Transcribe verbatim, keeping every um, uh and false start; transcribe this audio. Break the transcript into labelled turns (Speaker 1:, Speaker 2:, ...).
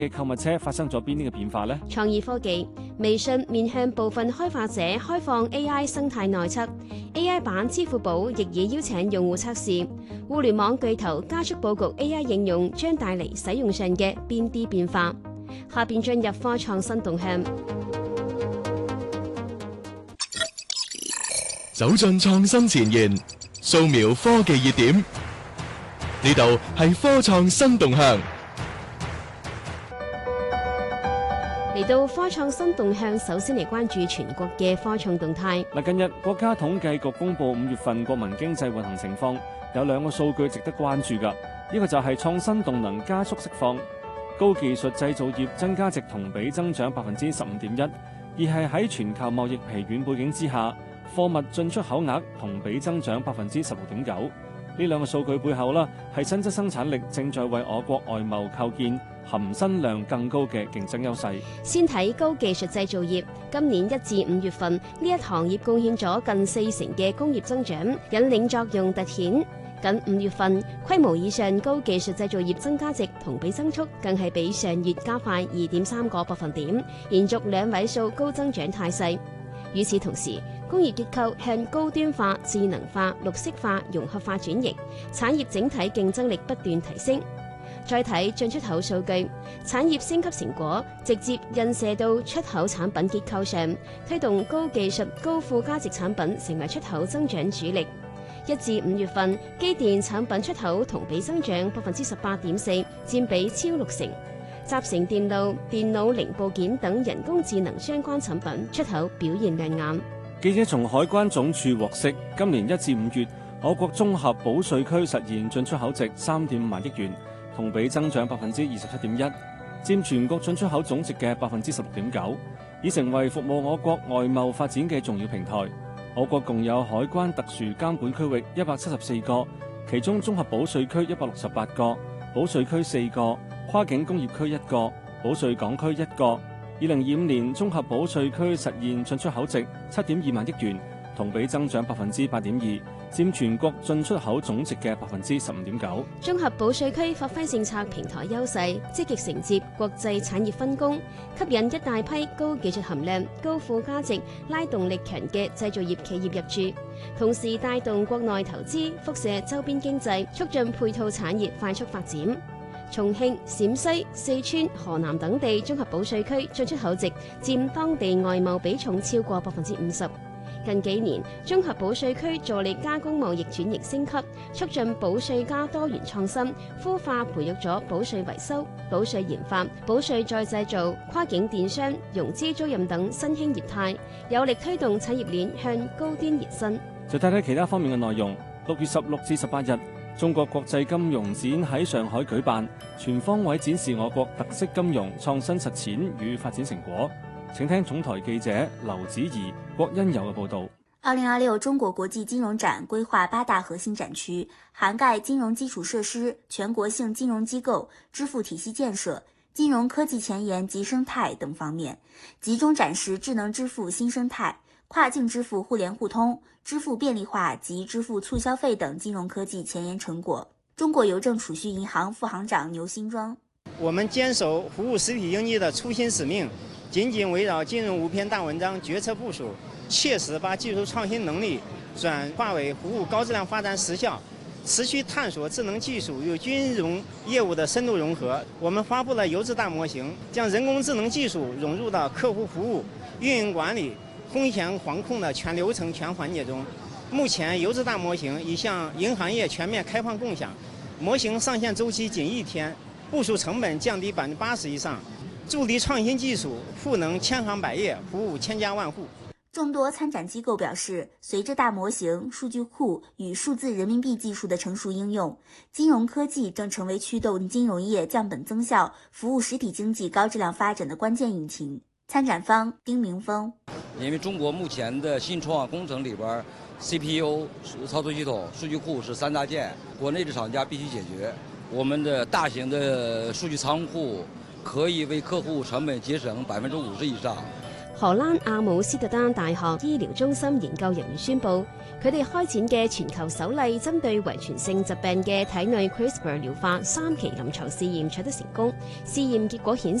Speaker 1: 嘅購物車發生咗邊啲嘅變化呢？
Speaker 2: 創意科技，微信面向部分開發者開放 A I 生態內測 ，A I 版支付寶亦已邀請用戶測試。互聯網巨頭加速佈局 A I 應用，將帶嚟使用上嘅邊啲變化？下邊進入科創新動向，
Speaker 3: 走進創新前沿，掃描科技熱點。呢度係科創新動向。
Speaker 2: 嚟到科創新動向，首先嚟關注全國嘅科創動態。
Speaker 1: 嗱，近日國家統計局公布五月份國民經濟運行情況，有兩個數據值得關注㗎。一個就係創新動能加速釋放，高技術製造業增加值同比增長百分之十五點一；二係喺全球貿易疲軟背景之下，貨物進出口額同比增長百分之十六點九。呢兩個數據背後啦，係新質生產力正在為我國外貿構建含新量更高嘅競爭優勢。
Speaker 2: 先睇高技術製造業，今年一至五月份呢一行業貢獻咗近四成嘅工業增長，引領作用凸顯。近五月份規模以上高技術製造業增加值同比增速更係比上月加快二點三個百分點，延續兩位數高增長態勢。與此同時，工業結構向高端化、智能化、綠色化、融合化轉型，產業整體競爭力不斷提升。再睇進出口數據，產業升級成果直接印射到出口產品結構上，推動高技術、高附加值產品成為出口增長主力。一至五月份，機電產品出口同比增長百分之十八點四，佔比超六成。集成電路、電腦零部件等人工智能相關產品出口表現亮眼。
Speaker 1: 記者從海關總署獲悉，今年一至五月，我國綜合保稅區實現進出口值三點五萬億元，同比增長百分之二十七點一，佔全國進出口總值嘅百分之十六點九，已成為服務我國外貿發展嘅重要平台。我國共有海關特殊監管區域一百七十四個，其中綜合保稅區一百六十八個，保稅區四個，跨境工業區一個，保稅港區一個。二零二五年綜合保稅區實現進出口值七點二萬億元，同比增長百分之八點二，佔全國進出口總值嘅百分之十五點九。
Speaker 2: 綜合保稅區發揮政策平台優勢，積極承接國際產業分工，吸引一大批高技術含量、高附加值、拉動力強嘅製造業企業入駐，同時帶動國內投資，輻射周邊經濟，促進配套產業快速發展。重慶、陝西、四川、河南等地綜合保稅區進出口值佔當地外貿比重超過百分之五十。近幾年，綜合保稅區助力加工貿易轉型升級，促進保稅加多元創新，孵化培育咗保稅維修、保稅研發、保稅再製造、跨境電商、融資租賃等新興業態，有力推動產業鏈向高端延伸。
Speaker 1: 再睇睇其他方面嘅內容。六月十六至十八日，中國國際金融展喺上海舉辦，全方位展示我國特色金融創新實踐與發展成果。請聽總台記者劉子怡、郭欣柔嘅報道。
Speaker 4: 二零二六中國國際金融展規劃八大核心展區，涵蓋金融基礎設施、全國性金融機構、支付體系建設、金融科技前沿及生態等方面，集中展示智能支付新生態、跨境支付互聯互通、支付便利化及支付促消費等金融科技前沿成果。中國郵政儲蓄銀行副行長牛新莊：
Speaker 5: 我們堅守服務實體經濟的初心使命，緊緊圍繞金融五篇大文章決策部署，切實把技術創新能力轉化為服務高質量發展實效，持續探索智能技術與金融業務的深度融合。我們發布了優質大模型，將人工智能技術融入到客戶服務、運營管理、風險防控的全流程、全環節中。目前優質大模型已向銀行業全面開放共享，模型上線週期僅一天，部署成本降低百分之八十以上，助力創新技術賦能千行百業，服務千家萬戶。
Speaker 4: 眾多參展機構表示，隨着大模型、數據庫與數字人民幣技術的成熟應用，金融科技正成為驅動金融業降本增效、服務實體經濟高質量發展的關鍵引擎。參展方丁明峰：
Speaker 6: 因為中國目前的新創工程裏邊 C P U、操作系統、數據庫是三大件，國內的廠家必須解決。我們的大型的數據倉庫可以為客戶成本節省百分之五十以上。
Speaker 2: 荷蘭阿姆斯特丹大學醫療中心研究人員宣布，佢哋開展嘅全球首例針對遺傳性疾病嘅體內 CRISPR 療法三期臨床試驗取得成功。試驗結果顯示，